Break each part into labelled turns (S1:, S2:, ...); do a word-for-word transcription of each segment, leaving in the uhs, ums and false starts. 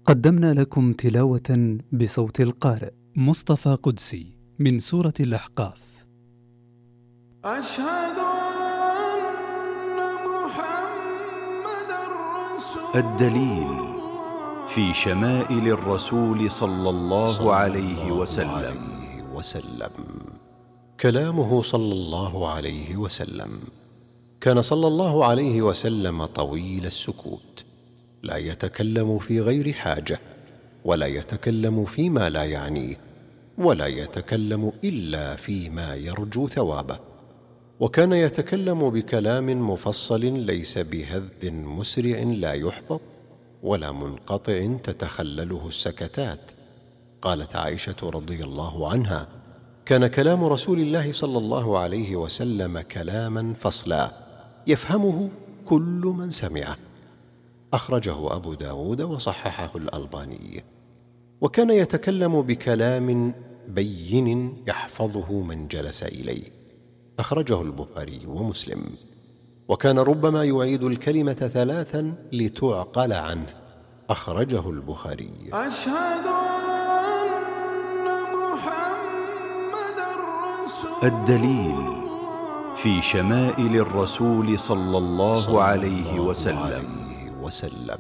S1: قدمنا لكم تلاوة بصوت القارئ مصطفى قدسي من سورة الأحقاف.
S2: أشهد أن محمدًا رسول
S3: الدليل في شمائل الرسول صلى الله عليه وسلم.
S4: وسلم كلامه صلى الله عليه وسلم. كان صلى الله عليه وسلم طويل السكوت، لا يتكلم في غير حاجة، ولا يتكلم فيما لا يعنيه، ولا يتكلم إلا فيما يرجو ثوابه. وكان يتكلم بكلام مفصل ليس بهذ مسرع لا يحبط، ولا منقطع تتخلله السكتات. قالت عائشة رضي الله عنها: كان كلام رسول الله صلى الله عليه وسلم كلاما فصلا يفهمه كل من سمعه. أخرجه أبو داود وصححه الألباني. وكان يتكلم بكلام بين يحفظه من جلس إليه. أخرجه البخاري ومسلم. وكان ربما يعيد الكلمة ثلاثا لتعقل عنه. أخرجه البخاري.
S2: أشهد أن محمدًا رسول
S3: الدليل في شمائل الرسول صلى الله عليه وسلم.
S4: وسلم.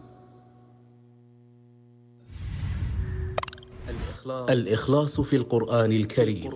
S5: الإخلاص في القرآن الكريم.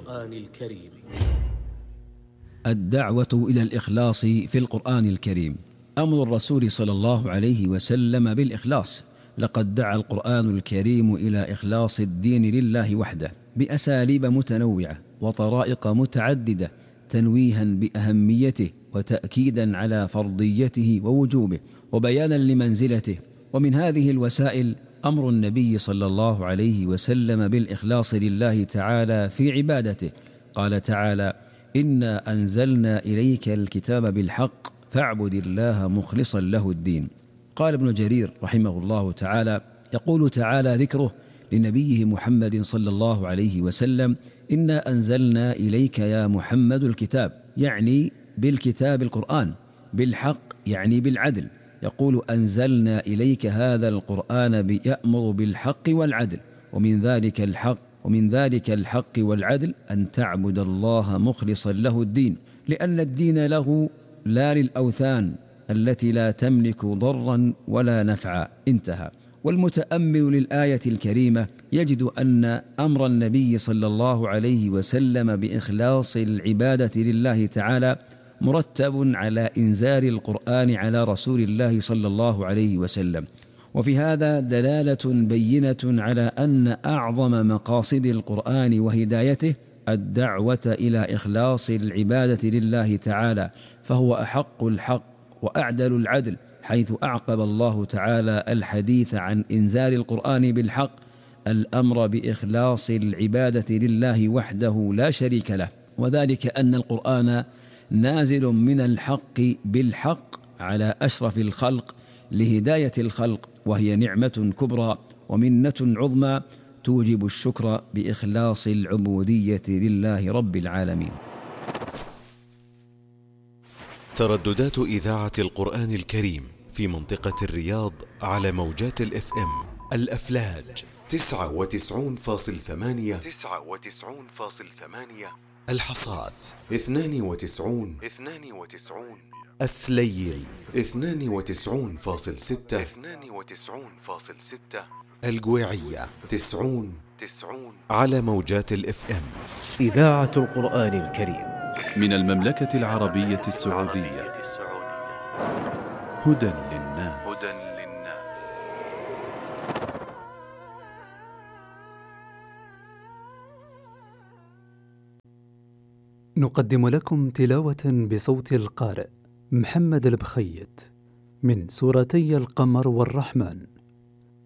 S6: الدعوة إلى الإخلاص في القرآن الكريم أمر الرسول صلى الله عليه وسلم بالإخلاص. لقد دعا القرآن الكريم إلى إخلاص الدين لله وحده بأساليب متنوعة وطرائق متعددة، تنويها بأهميته وتأكيدا على فرضيته ووجوبه وبيانا لمنزلته. ومن هذه الوسائل أمر النبي صلى الله عليه وسلم بالإخلاص لله تعالى في عبادته. قال تعالى: إنا أنزلنا إليك الكتاب بالحق فاعبد الله مخلصا له الدين. قال ابن جرير رحمه الله تعالى: يقول تعالى ذكره لنبيه محمد صلى الله عليه وسلم: إنا أنزلنا إليك يا محمد الكتاب، يعني بالكتاب القرآن، بالحق يعني بالعدل. يقول: أنزلنا إليك هذا القرآن يأمر بالحق والعدل، ومن ذلك الحق ومن ذلك الحق والعدل أن تعبد الله مخلصا له الدين، لأن الدين له لا للأوثان التي لا تملك ضرا ولا نفعا. انتهى. والمتأمل للآية الكريمة يجد أن أمر النبي صلى الله عليه وسلم بإخلاص العبادة لله تعالى مرتب على إنزال القرآن على رسول الله صلى الله عليه وسلم. وفي هذا دلالة بينة على أن أعظم مقاصد القرآن وهدايته الدعوة إلى إخلاص العبادة لله تعالى، فهو أحق الحق وأعدل العدل، حيث أعقب الله تعالى الحديث عن إنزال القرآن بالحق الأمر بإخلاص العبادة لله وحده لا شريك له، وذلك أن القرآن نازل من الحق بالحق على أشرف الخلق لهداية الخلق، وهي نعمة كبرى ومنة عظمى توجب الشكر بإخلاص العبودية لله رب العالمين.
S7: ترددات إذاعة القرآن الكريم في منطقة الرياض على موجات الإف إم الأفلاج تسعة وتسعون فاصل ثمانية تسعة وتسعون فاصل ثمانية، الحصاد اثنان وتسعون اثنان وتسعون، السليل اثنان وتسعون فاصل ستة اثنان وتسعون فاصل ستة، القويعية تسعون تسعون على موجات الإف إم.
S5: إذاعة القرآن الكريم
S8: من المملكة العربية السعودية. هدى للناس. هدى للناس.
S1: نقدم لكم تلاوة بصوت القارئ محمد البخيت من سورتي القمر والرحمن.